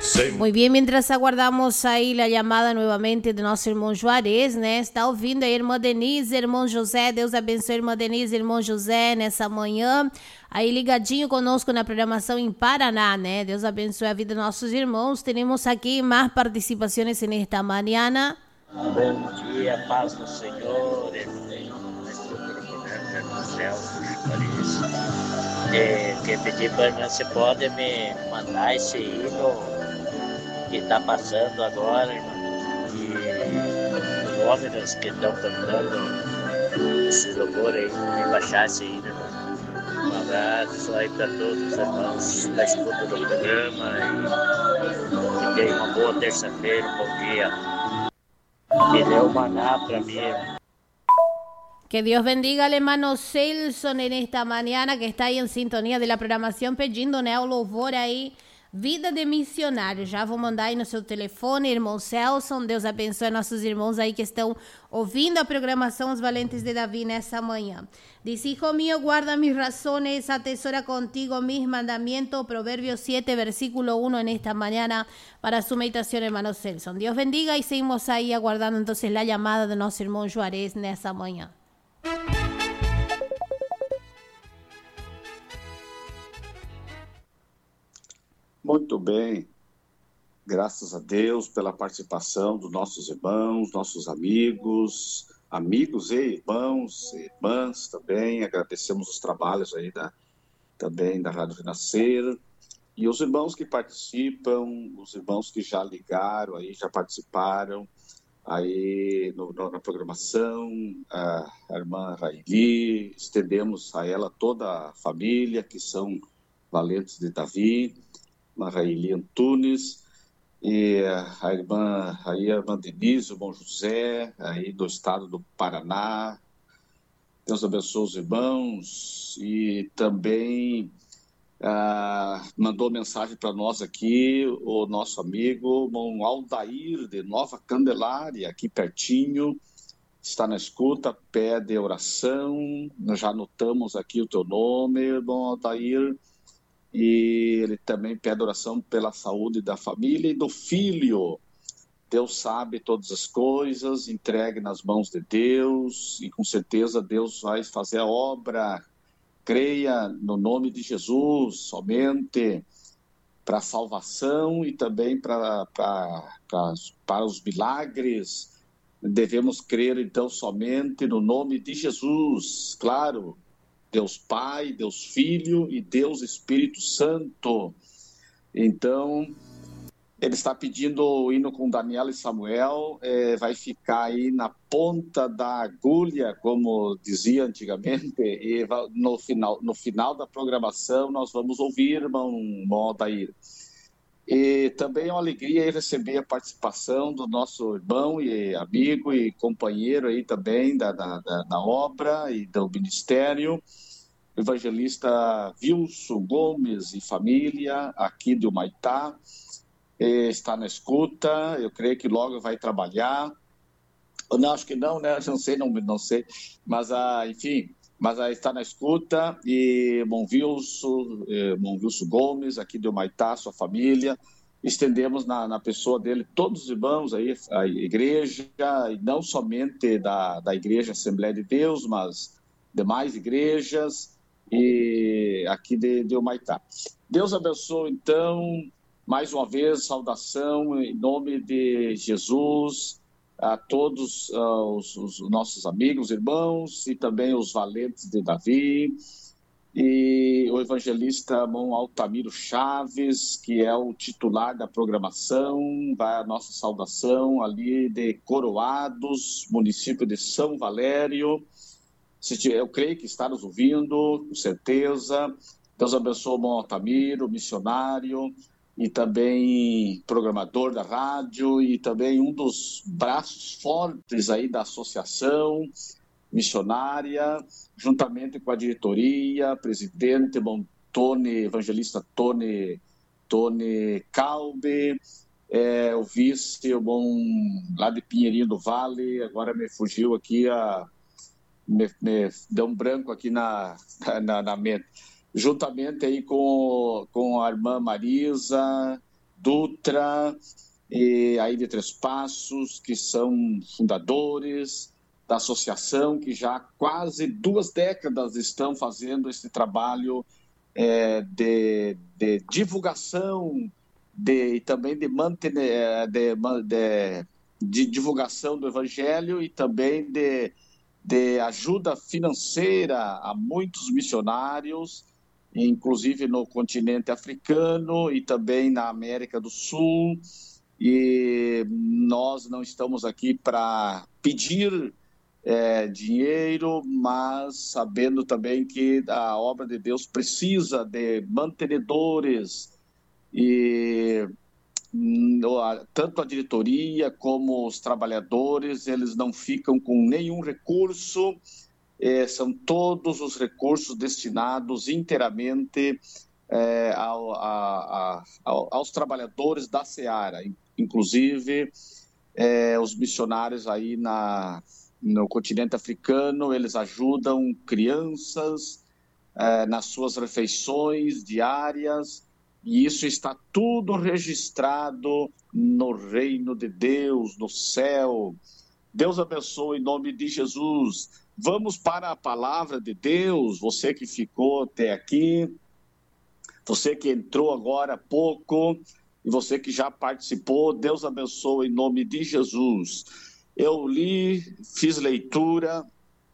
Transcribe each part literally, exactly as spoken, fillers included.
Muy bien, mientras aguardamos aí a chamada novamente do nosso irmão Juarez, né? Está ouvindo a irmã Denise, irmão José. Deus abençoe, irmã Denise, irmão José, nessa manhã. Aí ligadinho conosco na programação em Paraná, né? Deus abençoe a vida dos nossos irmãos. Temos aqui mais participações nesta manhã. Bom dia, paz do Senhor. Nuestro programa, irmão Celso Juarez. É, quer pedir para mim, você pode me mandar esse hino que está passando agora, irmão, e os homens que estão cantando esse louvor aí, me baixar esse hino, irmão. Um abraço aí para todos os irmãos da escuta do programa e que tenham uma boa terça-feira, um bom dia. Que dê o maná para mim, irmão. Que Dios bendiga al hermano Celson en esta mañana que está ahí en sintonía de la programación pedindo, né, o louvor aí, Vida de Missionário. Já vou mandar aí no seu telefone, irmão Celson. Deus abençoe nossos irmãos aí que estão ouvindo a programação Os Valentes de Davi nessa manhã. Diz, hijo mío, guarda mis razones, atesora contigo mis mandamientos. Proverbios siete, versículo uno en esta mañana para su meditación, hermano Celson. Dios bendiga y seguimos ahí aguardando entonces la llamada de nosso irmão Juarez nessa manhã. Muito bem, graças a Deus pela participação dos nossos irmãos, nossos amigos, amigos e irmãos, e irmãs também. Agradecemos os trabalhos aí da, também da Rádio Renascer e os irmãos que participam, os irmãos que já ligaram aí, já participaram aí no, no, na programação, a, a irmã Raili, estendemos a ela toda a família que são valentes de Davi, a Raili Antunes, e a irmã, aí a irmã Denise, o irmão José, aí do estado do Paraná. Deus abençoe os irmãos. E também ah, mandou mensagem para nós aqui o nosso amigo, o irmão Aldair, de Nova Candelária, aqui pertinho, está na escuta, pede oração. Nós já anotamos aqui o teu nome, irmão Aldair. E ele também pede oração pela saúde da família e do filho. Deus sabe todas as coisas, entregue nas mãos de Deus e com certeza Deus vai fazer a obra. Creia no nome de Jesus, somente para a salvação e também para, para, para, para os milagres. Devemos crer então somente no nome de Jesus, claro. Deus Pai, Deus Filho e Deus Espírito Santo. Então, ele está pedindo o hino com Daniela e Samuel, é, vai ficar aí na ponta da agulha, como dizia antigamente, e no final, no final da programação nós vamos ouvir, irmão Aldair. E também é uma alegria receber a participação do nosso irmão e amigo e companheiro aí também da, da, da, da obra e do ministério, o evangelista Wilson Gomes e família, aqui de Humaitá, está na escuta, eu creio que logo vai trabalhar. Não, acho que não, né? Não sei, não, não sei, mas, ah, enfim... Mas aí está na escuta, e irmão Wilson, irmão Wilson Gomes, aqui de Humaitá, sua família, estendemos na, na pessoa dele todos os irmãos aí, a igreja, e não somente da, da Igreja Assembleia de Deus, mas demais igrejas, e aqui de, de Humaitá. Deus abençoe, então, mais uma vez, saudação em nome de Jesus, a todos uh, os, os nossos amigos, irmãos e também os valentes de Davi, e o evangelista irmão Altamiro Chaves, que é o titular da programação, vai a nossa saudação ali de Coroados, município de São Valério. Eu creio que está nos ouvindo, com certeza. Deus abençoe o irmão Altamiro, missionário, e também programador da rádio e também um dos braços fortes aí da associação missionária, juntamente com a diretoria, presidente, bom, Tony, evangelista Tony, Tony Calbe, é, o vice, o bom, lá de Pinheirinho do Vale, agora me fugiu aqui, a, me, me deu um branco aqui na, na, na mente. Juntamente aí com, com a irmã Marisa, Dutra e a Ilha Três Passos, que são fundadores da associação, que já há quase duas décadas estão fazendo esse trabalho é, de, de divulgação de, e também de, manter, de, de, de divulgação do Evangelho e também de, de ajuda financeira a muitos missionários, inclusive no continente africano e também na América do Sul. E nós não estamos aqui para pedir é, dinheiro, mas sabendo também que a obra de Deus precisa de mantenedores, e tanto a diretoria como os trabalhadores, eles não ficam com nenhum recurso, é, são todos os recursos destinados inteiramente é, ao, a, a, aos trabalhadores da Seara, inclusive é, os missionários aí na, no continente africano, eles ajudam crianças é, nas suas refeições diárias, e isso está tudo registrado no reino de Deus, no céu. Deus abençoe em nome de Jesus. Vamos para a palavra de Deus. Você que ficou até aqui, você que entrou agora há pouco, e você que já participou, Deus abençoe em nome de Jesus. Eu li, fiz leitura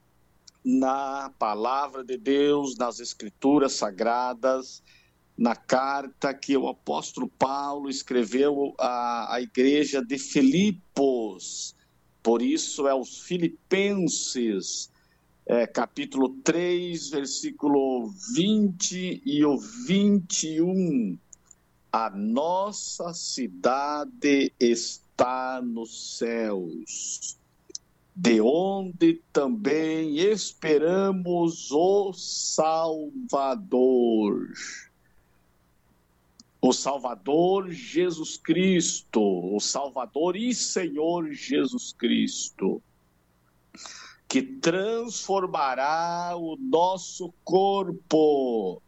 na palavra de Deus, nas escrituras sagradas, na carta que o apóstolo Paulo escreveu à, à igreja de Filipos. Por isso é os Filipenses, é, capítulo três, versículo vinte e o vinte e um. A nossa cidade está nos céus, de onde também esperamos o Salvador. O Salvador Jesus Cristo, o Salvador e Senhor Jesus Cristo, que transformará o nosso corpo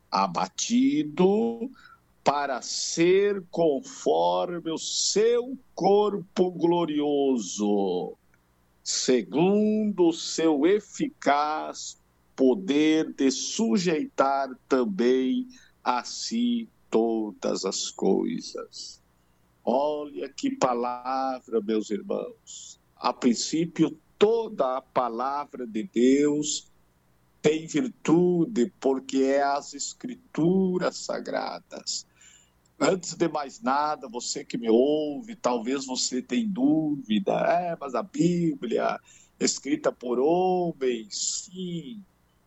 abatido para ser conforme o seu corpo glorioso, segundo o seu eficaz poder de sujeitar também a si todas as coisas. Olha que palavra, meus irmãos. A princípio, toda a palavra de Deus tem virtude, porque é as escrituras sagradas. Antes de mais nada, você que me ouve, talvez você tenha dúvida, é, mas a Bíblia, escrita por homens, sim,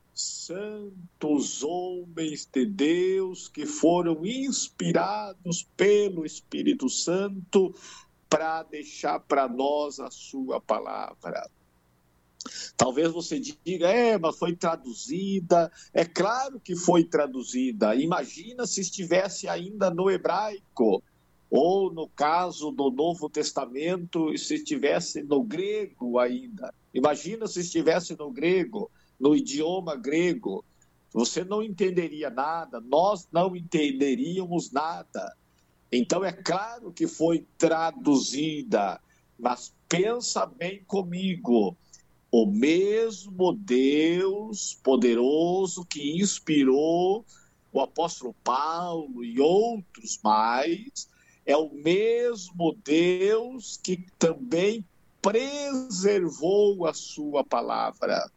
santos homens de Deus que foram inspirados pelo Espírito Santo para deixar para nós a sua palavra. Talvez você diga, é, mas foi traduzida. É claro que foi traduzida. Imagina se estivesse ainda no hebraico, ou no caso do Novo Testamento, se estivesse no grego ainda. Imagina se estivesse no grego, no idioma grego. Você não entenderia nada, nós não entenderíamos nada. Então é claro que foi traduzida, mas pensa bem comigo. O mesmo Deus poderoso que inspirou o apóstolo Paulo e outros mais, é o mesmo Deus que também preservou a sua palavra.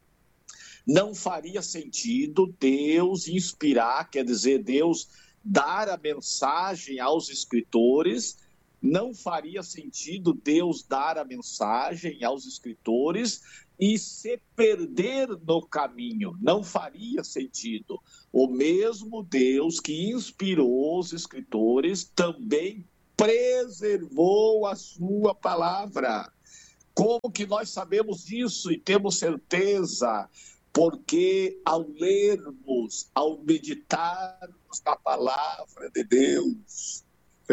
Não faria sentido Deus inspirar, quer dizer, Deus dar a mensagem aos escritores. Não faria sentido Deus dar a mensagem aos escritores e se perder no caminho. Não faria sentido. O mesmo Deus que inspirou os escritores também preservou a sua palavra. Como que nós sabemos disso e temos certeza? Porque ao lermos, ao meditarmos na palavra de Deus,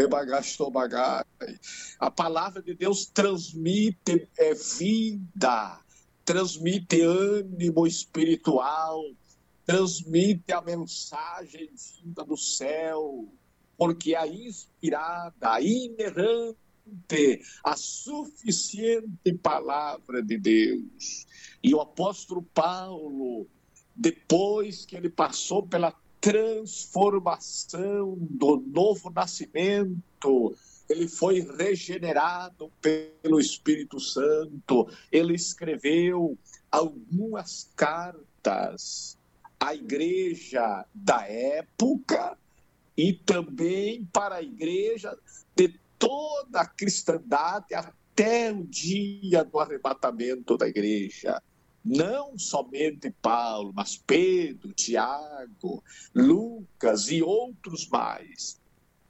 a palavra de Deus transmite é, vida, transmite ânimo espiritual, transmite a mensagem vinda do céu. porque a inspirada, a inerrante, a suficiente palavra de Deus. E o apóstolo Paulo, depois que ele passou pela transformação do novo nascimento, ele foi regenerado pelo Espírito Santo, ele escreveu algumas cartas à igreja da época e também para a igreja de toda a cristandade até o dia do arrebatamento da igreja. Não somente Paulo, mas Pedro, Tiago, Lucas e outros mais.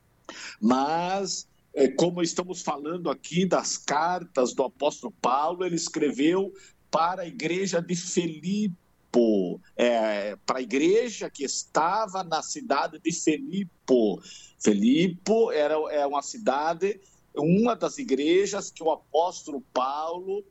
Mas, como estamos falando aqui das cartas do apóstolo Paulo, ele escreveu para a igreja de Filipe, é, para a igreja que estava na cidade de Filipe. Filipe era é uma cidade, uma das igrejas que o apóstolo Paulo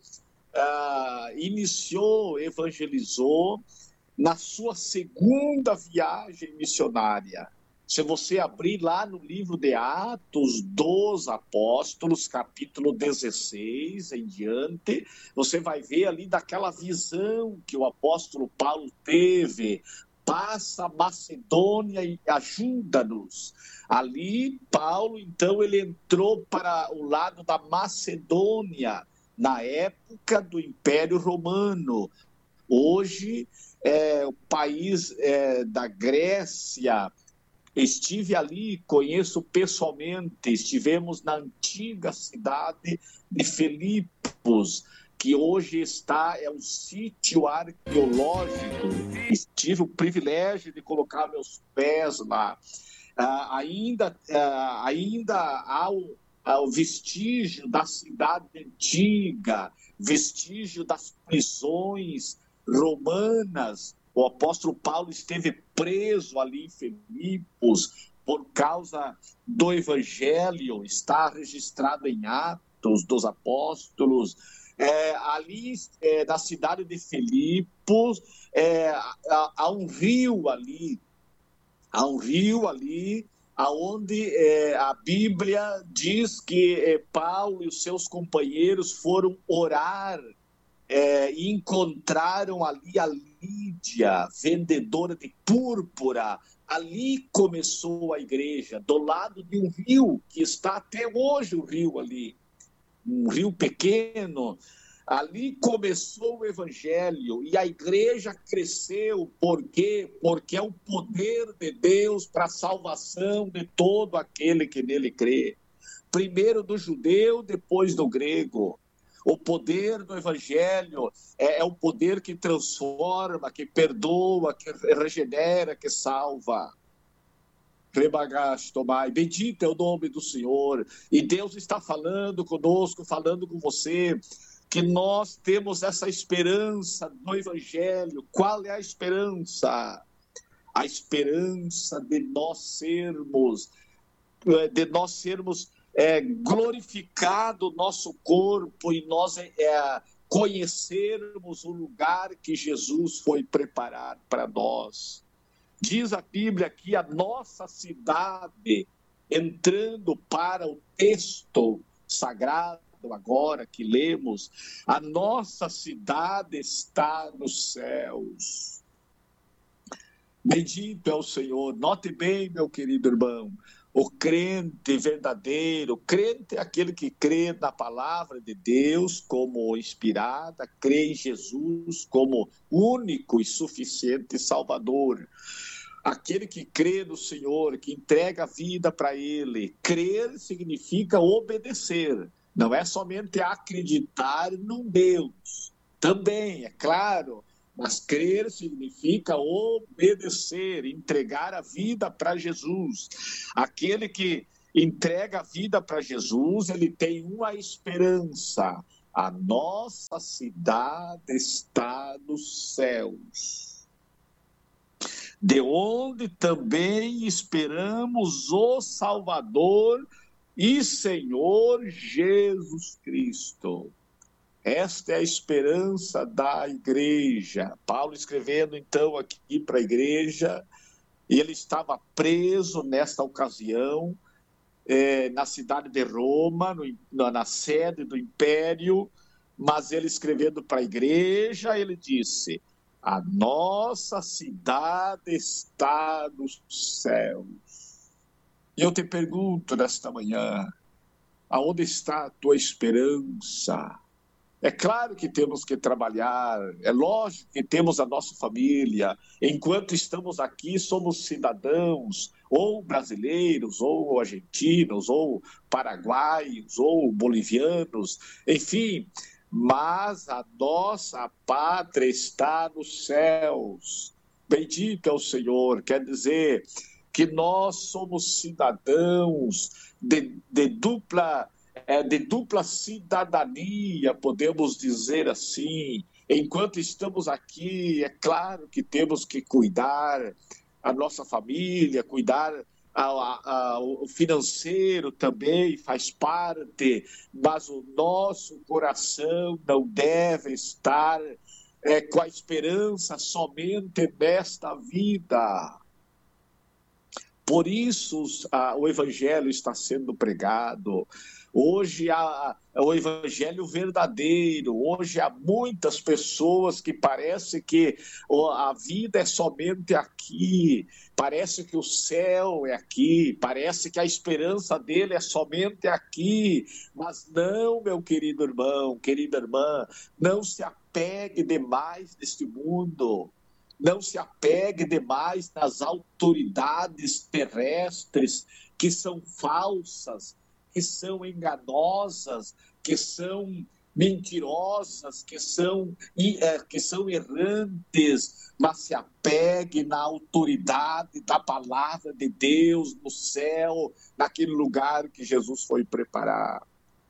ah, iniciou, evangelizou na sua segunda viagem missionária. Se você abrir lá no livro de Atos dos Apóstolos, capítulo dezesseis em diante, você vai ver ali daquela visão que o apóstolo Paulo teve. Passa a Macedônia e ajuda-nos. Ali, Paulo, então, ele entrou para o lado da Macedônia, na época do Império Romano. Hoje, é, o país é, da Grécia. Estive ali, conheço pessoalmente, estivemos na antiga cidade de Filipos, que hoje está, é um sítio arqueológico. Tive o privilégio de colocar meus pés lá. Ah, ainda, ah, ainda há o, há o vestígio da cidade antiga, vestígio das prisões romanas. O apóstolo Paulo esteve preso ali em Filipos por causa do evangelho, está registrado em Atos dos Apóstolos. É, ali é, na cidade de Filipos, é, há, há um rio ali, há um rio ali, aonde é, a Bíblia diz que é, Paulo e os seus companheiros foram orar é, e encontraram ali a Lídia, vendedora de púrpura. Ali começou a igreja, do lado de um rio, que está até hoje o rio ali, um rio pequeno. Ali começou o evangelho e a igreja cresceu. Por quê? Porque é o poder de Deus para a salvação de todo aquele que nele crê. Primeiro do judeu, depois do grego. O poder do evangelho é, é o poder que transforma, que perdoa, que regenera, que salva. Rebagaste, bendito é o nome do Senhor. E Deus está falando conosco, falando com você, que nós temos essa esperança do evangelho. Qual é a esperança? A esperança de nós sermos, de nós sermos é, glorificado o nosso corpo e nós é, conhecermos o lugar que Jesus foi preparar para nós. Diz a Bíblia que a nossa cidade, entrando para o texto sagrado agora que lemos, a nossa cidade está nos céus. Bendito é o Senhor. Note bem, meu querido irmão, o crente verdadeiro, o crente é aquele que crê na palavra de Deus como inspirada, crê em Jesus como único e suficiente Salvador. Aquele que crê no Senhor, que entrega a vida para Ele. Crer significa obedecer, não é somente acreditar num Deus. Também, é claro, mas crer significa obedecer, entregar a vida para Jesus. Aquele que entrega a vida para Jesus, ele tem uma esperança. A nossa cidade está nos céus, de onde também esperamos o Salvador e Senhor Jesus Cristo. Esta é a esperança da igreja. Paulo escrevendo então aqui para a igreja E ele estava preso nesta ocasião, é, na cidade de Roma, no, na, na sede do Império, mas ele escrevendo para a igreja, ele disse: a nossa cidade está nos céus. E eu te pergunto nesta manhã, aonde está a tua esperança? É claro que temos que trabalhar, é lógico que temos a nossa família. Enquanto estamos aqui, somos cidadãos, ou brasileiros, ou argentinos, ou paraguaios, ou bolivianos, enfim, mas a nossa pátria está nos céus. Bendito é o Senhor, quer dizer que nós somos cidadãos de, de dupla É, de dupla cidadania, podemos dizer assim. Enquanto estamos aqui, é claro que temos que cuidar a nossa família, cuidar a, a, a, o financeiro também faz parte, mas o nosso coração não deve estar é, com a esperança somente nesta vida. Por isso a, o evangelho está sendo pregado. Hoje há o evangelho verdadeiro. Hoje há muitas pessoas que parece que a vida é somente aqui, parece que o céu é aqui, parece que a esperança dele é somente aqui. Mas não, meu querido irmão, querida irmã, não se apegue demais neste mundo. Não se apegue demais nas autoridades terrestres que são falsas, que são enganosas, que são mentirosas, que são, que são errantes, mas se apegue na autoridade da palavra de Deus no céu, naquele lugar que Jesus foi preparar.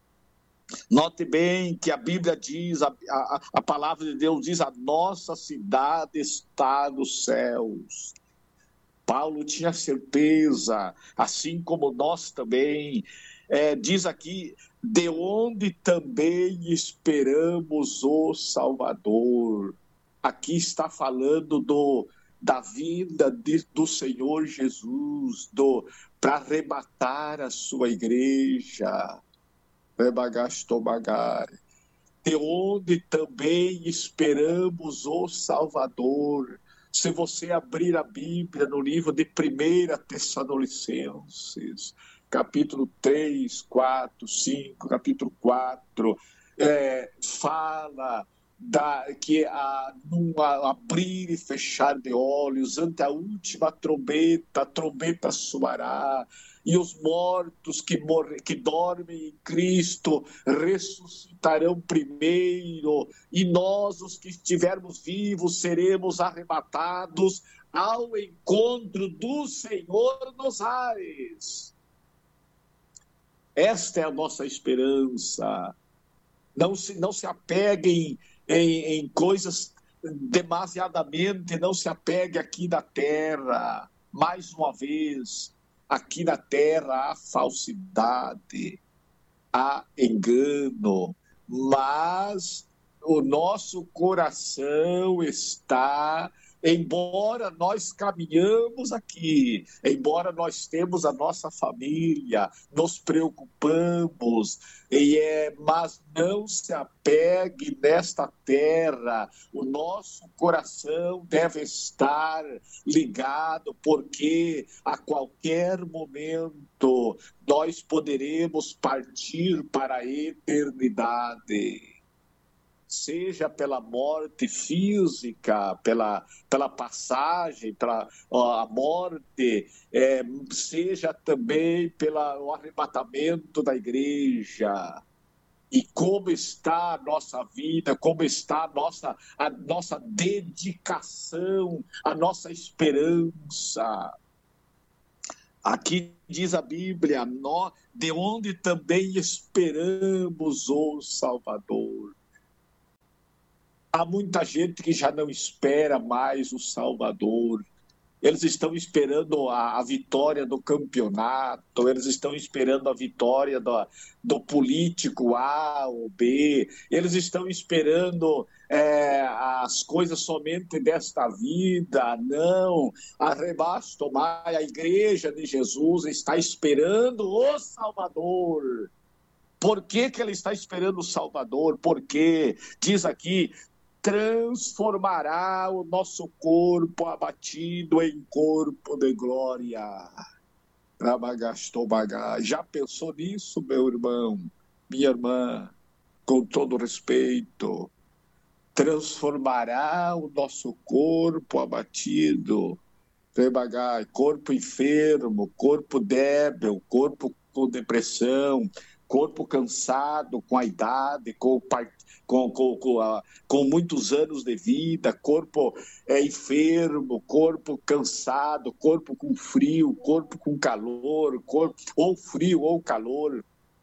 Note bem que a Bíblia diz, a, a, a palavra de Deus diz, a nossa cidade está nos céus. Paulo tinha certeza, assim como nós também, é, diz aqui, de onde também esperamos o Salvador. Aqui está falando do, da vinda de, do Senhor Jesus, para arrebatar a sua igreja. De onde também esperamos o Salvador. Se você abrir a Bíblia no livro de primeira Tessalonicenses, capítulo três, quatro, cinco, capítulo quatro, é, fala da, que a, num abrir e fechar de olhos, ante a última trombeta, a trombeta soará, e os mortos que, morre, que dormem em Cristo ressuscitarão primeiro, e nós, os que estivermos vivos, seremos arrebatados ao encontro do Senhor nos ares. Esta é a nossa esperança. Não se, não se apeguem em, em coisas demasiadamente, não se apegue aqui na terra. Mais uma vez, aqui na terra há falsidade, há engano, mas o nosso coração está, embora nós caminhamos aqui, embora nós temos a nossa família, nos preocupamos, e é, mas não se apegue nesta terra. O nosso coração deve estar ligado, porque a qualquer momento nós poderemos partir para a eternidade. Seja pela morte física, pela, pela passagem, pela ó, a morte, é, seja também pelo arrebatamento da igreja. E como está a nossa vida, como está a nossa, a nossa dedicação, a nossa esperança. Aqui diz a Bíblia, nós, de onde também esperamos o Salvador. Há muita gente que já não espera mais o Salvador. eles estão esperando a, a vitória do campeonato, eles estão esperando a vitória do, do político A ou B, eles estão esperando é, as coisas somente desta vida. Não, arrebasto, a igreja de Jesus está esperando o Salvador. Por que que ele está esperando o Salvador? Porque, diz aqui, transformará o nosso corpo abatido em corpo de glória. Já pensou nisso, meu irmão, minha irmã? Com todo respeito, transformará o nosso corpo abatido, corpo enfermo, corpo débil, corpo com depressão, corpo cansado com a idade, com o partido, Com, com, com, a, com muitos anos de vida, corpo é, enfermo, corpo cansado, corpo com frio, corpo com calor, corpo, ou frio ou calor.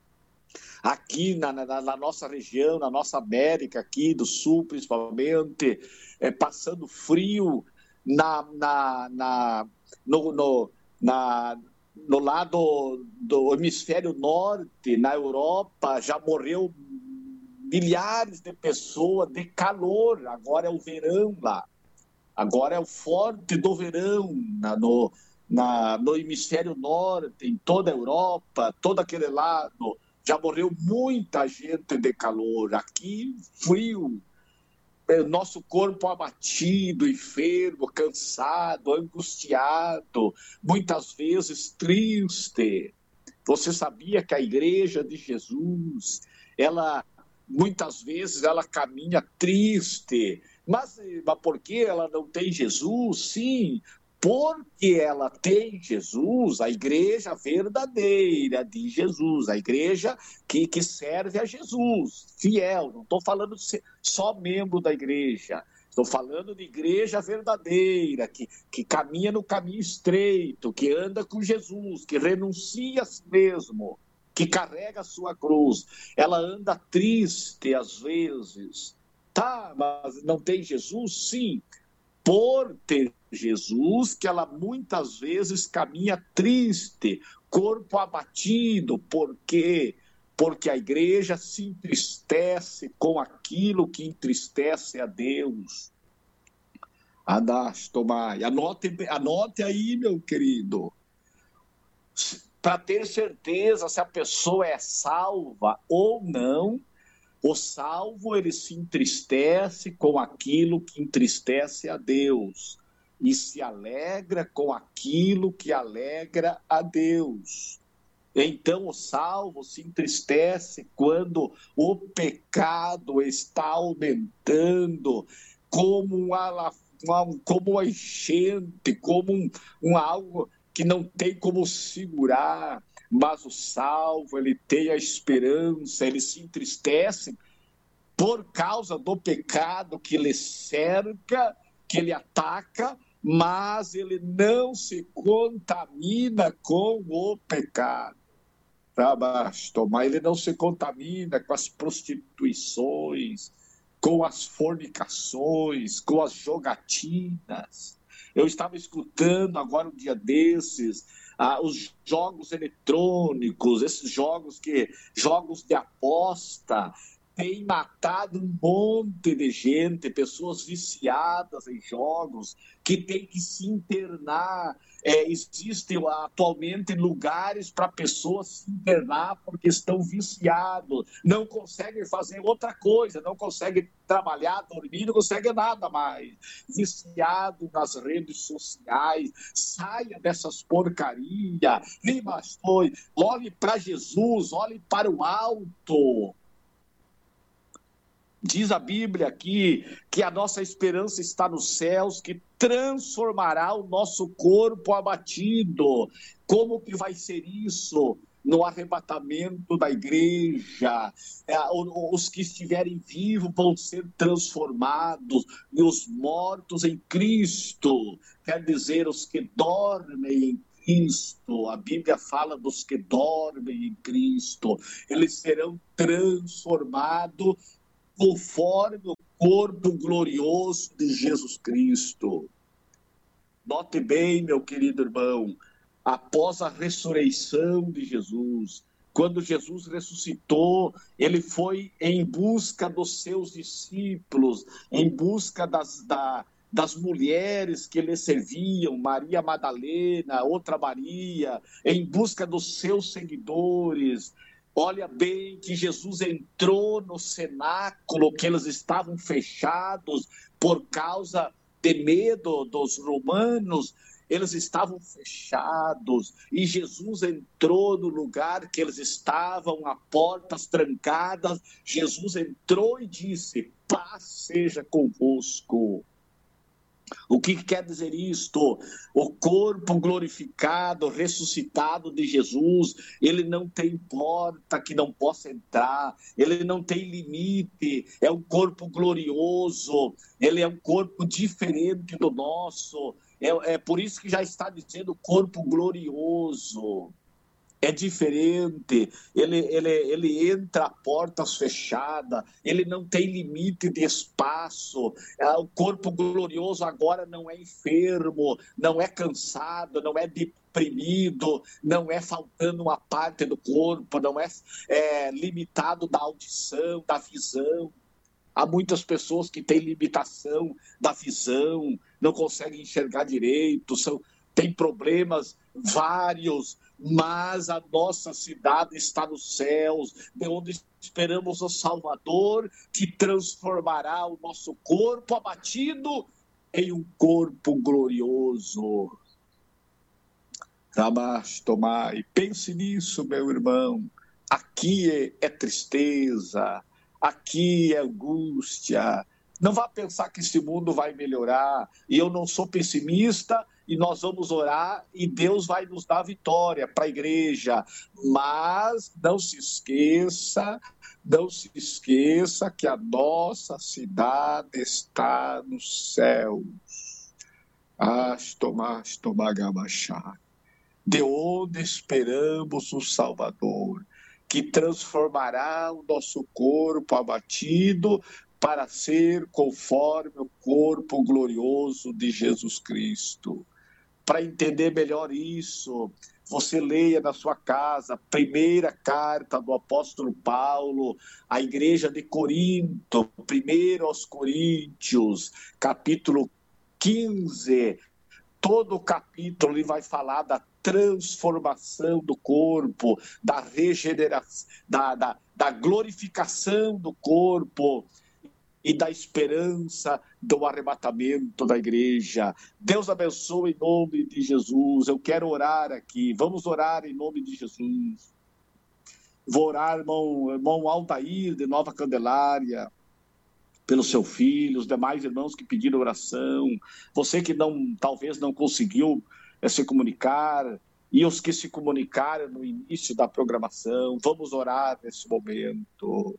Aqui na, na, na nossa região, na nossa América, aqui do Sul principalmente, é, passando frio na, na, na, no, no, na, no lado do hemisfério norte, na Europa, já morreu milhares de pessoas de calor. Agora é o verão lá. Agora é o forte do verão na, no, na, no hemisfério norte, em toda a Europa, todo aquele lado. Já morreu muita gente de calor. Aqui, frio. Nosso corpo abatido, enfermo, cansado, angustiado, muitas vezes triste. Você sabia que a igreja de Jesus, ela... muitas vezes ela caminha triste, mas, mas por que ela não tem Jesus? Sim, porque ela tem Jesus, a igreja verdadeira de Jesus, a igreja que, que serve a Jesus, fiel. Não estou falando de ser só membro da igreja, estou falando de igreja verdadeira, que, que caminha no caminho estreito, que anda com Jesus, que renuncia a si mesmo, que carrega a sua cruz. Ela anda triste às vezes. Tá, mas não tem Jesus? Sim. Por ter Jesus, que ela muitas vezes caminha triste, corpo abatido. Por quê? Porque a igreja se entristece com aquilo que entristece a Deus. Adastomai. Anote, anote aí, meu querido. Para ter certeza se a pessoa é salva ou não, o salvo, ele se entristece com aquilo que entristece a Deus e se alegra com aquilo que alegra a Deus. Então, o salvo se entristece quando o pecado está aumentando como uma, como uma enchente, como um, um algo que não tem como segurar. Mas o salvo, ele tem a esperança, ele se entristece por causa do pecado que ele cerca, que ele ataca, mas ele não se contamina com o pecado. Mas ele não se contamina com as prostituições, com as fornicações, com as jogatinas. Eu estava escutando agora um dia desses, Ah, os jogos eletrônicos, esses jogos que jogos de aposta, têm matado um monte de gente, pessoas viciadas em jogos, que têm que se internar. É, existem atualmente lugares para pessoas se internar porque estão viciados, não conseguem fazer outra coisa, não conseguem trabalhar, dormir, não conseguem nada mais. Viciado nas redes sociais, saia dessas porcarias, nem mais foi. Olhe para Jesus, olhe para o alto. Diz a Bíblia aqui que a nossa esperança está nos céus, que transformará o nosso corpo abatido. Como que vai ser isso? No arrebatamento da igreja, os que estiverem vivos vão ser transformados, e os mortos em Cristo, quer dizer, os que dormem em Cristo, a Bíblia fala dos que dormem em Cristo, eles serão transformados conforme o corpo glorioso de Jesus Cristo. Note bem, meu querido irmão, após a ressurreição de Jesus, quando Jesus ressuscitou, ele foi em busca dos seus discípulos, em busca das, da, das mulheres que lhe serviam, Maria Madalena, outra Maria, em busca dos seus seguidores. Olha bem que Jesus entrou no cenáculo, que eles estavam fechados por causa de medo dos romanos. Eles estavam fechados e Jesus entrou no lugar que eles estavam, a portas trancadas. Jesus entrou e disse: paz seja convosco. O que quer dizer isto? O corpo glorificado, ressuscitado de Jesus, ele não tem porta que não possa entrar, ele não tem limite, é um corpo glorioso, ele é um corpo diferente do nosso, é, é por isso que já está dizendo corpo glorioso. É diferente, ele, ele, ele entra a portas fechadas, ele não tem limite de espaço, o corpo glorioso agora não é enfermo, não é cansado, não é deprimido, não é faltando uma parte do corpo, não é, é limitado da audição, da visão. Há muitas pessoas que têm limitação da visão, não conseguem enxergar direito, são, têm problemas vários, mas a nossa cidade está nos céus, de onde esperamos o Salvador, que transformará o nosso corpo abatido em um corpo glorioso. Ramás, Tomai, pense nisso, meu irmão. Aqui é, é tristeza, aqui é angústia. Não vá pensar que esse mundo vai melhorar. E eu não sou pessimista, e nós vamos orar e Deus vai nos dar vitória para a igreja. Mas não se esqueça, não se esqueça que a nossa cidade está nos céus. De onde esperamos o Salvador, que transformará o nosso corpo abatido para ser conforme o corpo glorioso de Jesus Cristo. Para entender melhor isso, você leia na sua casa a primeira carta do apóstolo Paulo à igreja de Corinto, primeiro aos Coríntios, capítulo quinze. Todo o capítulo ele vai falar da transformação do corpo, da regeneração, da, da, da glorificação do corpo e da esperança do arrebatamento da igreja. Deus abençoe em nome de Jesus. Eu quero orar aqui. Vamos orar em nome de Jesus. Vou orar, irmão, irmão Altair, de Nova Candelária, pelo seu filho, os demais irmãos que pediram oração, você que não, talvez não conseguiu é, se comunicar, e os que se comunicaram no início da programação, vamos orar nesse momento.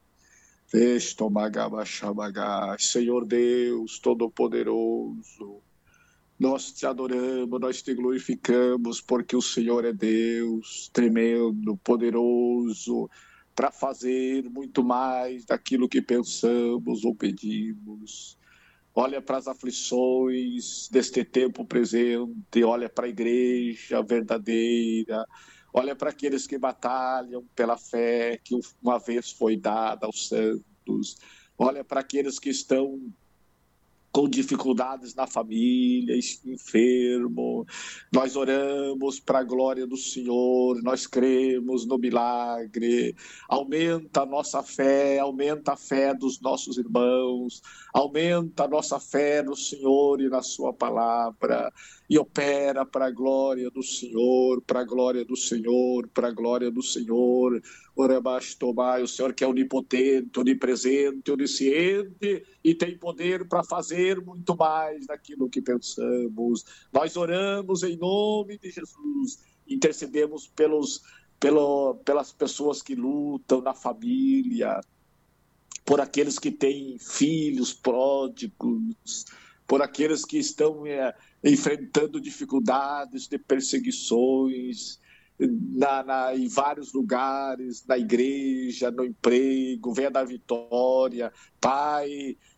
Senhor Deus Todo-Poderoso, nós te adoramos, nós te glorificamos, porque o Senhor é Deus tremendo, poderoso, para fazer muito mais daquilo que pensamos ou pedimos. Olha para as aflições deste tempo presente, olha para a igreja verdadeira, olha para aqueles que batalham pela fé que uma vez foi dada aos santos, olha para aqueles que estão com dificuldades na família, enfermo. Nós oramos para a glória do Senhor, nós cremos no milagre. Aumenta a nossa fé, aumenta a fé dos nossos irmãos, aumenta a nossa fé no Senhor e na sua palavra, e opera para a glória do Senhor, para a glória do Senhor, para a glória do Senhor. Orabastomai, o Senhor que é onipotente, onipresente, onisciente e tem poder para fazer muito mais daquilo que pensamos. Nós oramos em nome de Jesus, intercedemos pelos, pelo, pelas pessoas que lutam na família, por aqueles que têm filhos pródigos, por aqueles que estão é, enfrentando dificuldades de perseguições, Na, na, em vários lugares, na igreja, no emprego, venha da vitória. Pai,